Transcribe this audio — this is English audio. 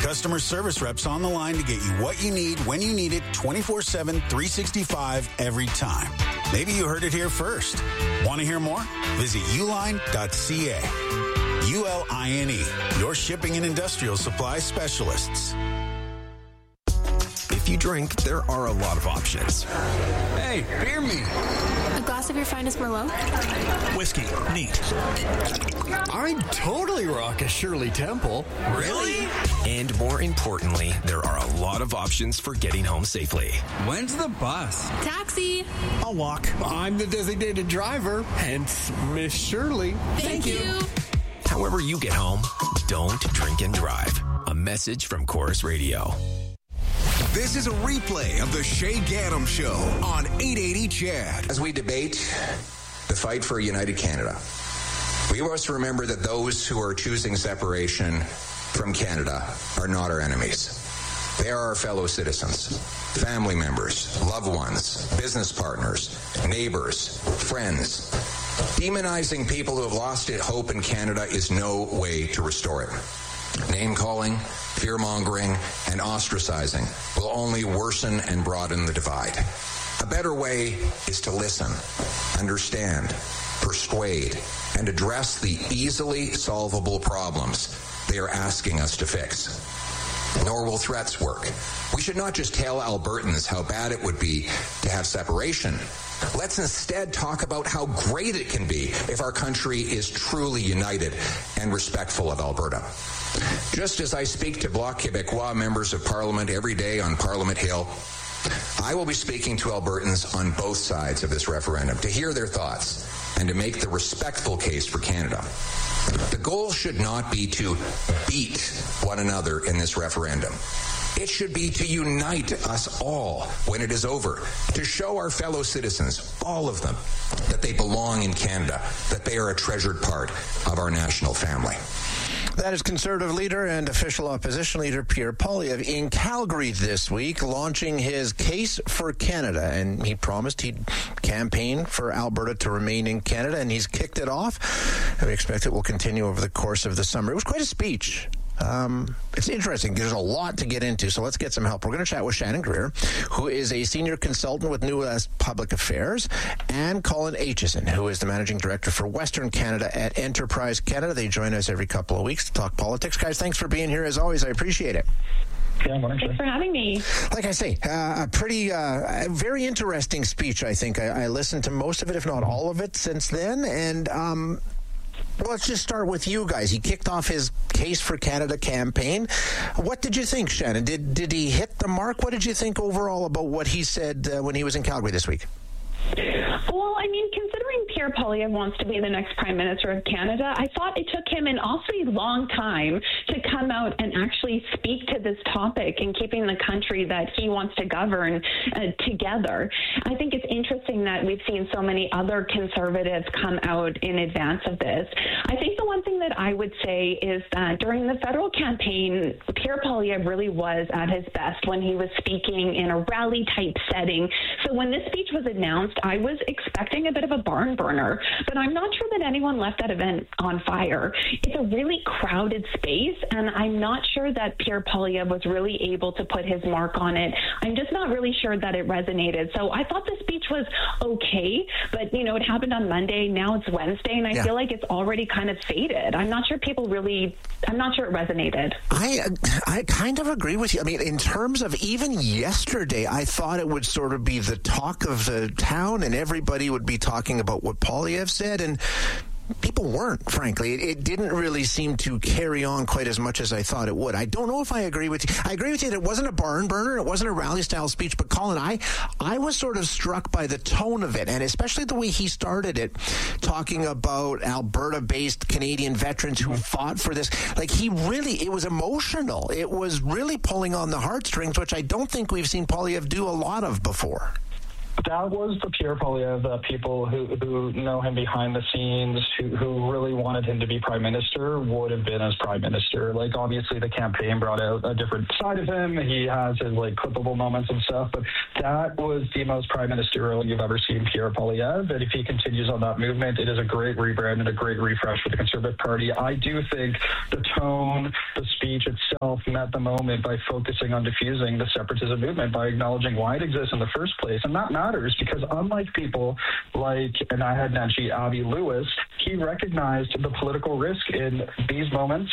customer service reps on the line to get you what you need when you need it 24/7, 365 every time. Maybe you heard it here first. Want to hear more? Visit uline.ca. ULINE, your shipping and industrial supply specialists. If you drink, there are a lot of options. Hey, beer me. A glass of your finest Merlot? Whiskey. Neat. I'd totally rock a Shirley Temple. Really? And more importantly, there are a lot of options for getting home safely. When's the bus? Taxi. I'll walk. I'm the designated driver, hence Miss Shirley. Thank you. However you get home, don't drink and drive. A message from Chorus Radio. This is a replay of the Shay Gaddam Show on 880 CHED. As we debate the fight for a united Canada, we must remember that those who are choosing separation from Canada are not our enemies. They are our fellow citizens, family members, loved ones, business partners, neighbors, friends. Demonizing people who have lost hope in Canada is no way to restore it. Name-calling, fear-mongering, and ostracizing will only worsen and broaden the divide. A better way is to listen, understand, persuade, and address the easily solvable problems they are asking us to fix. Nor will threats work. We should not just tell Albertans how bad it would be to have separation. Let's instead talk about how great it can be if our country is truly united and respectful of Alberta. Just as I speak to Bloc Québécois members of Parliament every day on Parliament Hill, I will be speaking to Albertans on both sides of this referendum to hear their thoughts and to make the respectful case for Canada. The goal should not be to beat one another in this referendum. It should be to unite us all when it is over, to show our fellow citizens, all of them, that they belong in Canada, that they are a treasured part of our national family. That is Conservative leader and official opposition leader Pierre Poilievre in Calgary this week, launching his case for Canada. And he promised he'd campaign for Alberta to remain in Canada, and he's kicked it off. And we expect it will continue over the course of the summer. It was quite a speech. It's interesting. There's a lot to get into, so let's get some help. We're going to chat with Shannon Greer, who is a senior consultant with New West Public Affairs, and Colin Aitchison, who is the managing director for Western Canada at Enterprise Canada. They join us every couple of weeks to talk politics. Guys, thanks for being here as always. I appreciate it. Thanks for having me. Like I say, a pretty, very interesting speech, I think. I listened to most of it, if not all of it, since then, and let's just start with you guys. He kicked off his Case for Canada campaign. What did you think, Shannon? Did he hit the mark? What did you think overall about what he said when he was in Calgary this week? Well, I mean, considering Pierre Poilievre wants to be the next Prime Minister of Canada, I thought it took him an awfully long time to come out and actually speak to this topic and keeping the country that he wants to govern together. I think it's interesting that we've seen so many other Conservatives come out in advance of this. I think the one thing that I would say is that during the federal campaign, Pierre Poilievre really was at his best when he was speaking in a rally-type setting. So when this speech was announced, I was expecting a bit of a barn burner, but I'm not sure that anyone left that event on fire. It's a really crowded space, and I'm not sure that Pierre Poilievre was really able to put his mark on it. I'm just not really sure that it resonated. So I thought the speech was okay, but, you know, it happened on Monday. Now it's Wednesday, and I feel like it's already kind of faded. I'm not sure it resonated. I kind of agree with you. I mean, in terms of even yesterday, I thought it would sort of be the talk of the town, and everybody would be talking about what Poilievre said, and people weren't, frankly. It didn't really seem to carry on quite as much as I thought it would. I don't know if I agree with you. I agree with you that it wasn't a barn burner, it wasn't a rally-style speech, but Colin, I was sort of struck by the tone of it, and especially the way he started it, talking about Alberta-based Canadian veterans who fought for this. Like, it was emotional. It was really pulling on the heartstrings, which I don't think we've seen Poilievre do a lot of before. That was the Pierre Poilievre people who know him behind the scenes, who really wanted him to be prime minister, would have been as prime minister. Like, obviously, the campaign brought out a different side of him. He has his, like, clippable moments and stuff, but that was the most prime ministerial you've ever seen Pierre Poilievre. And if he continues on that movement, it is a great rebrand and a great refresh for the Conservative Party. I do think the tone, the speech itself met the moment by focusing on diffusing the separatism movement, by acknowledging why it exists in the first place. And that matters because unlike people like, and I had mentioned Avi Lewis, he recognized the political risk in these moments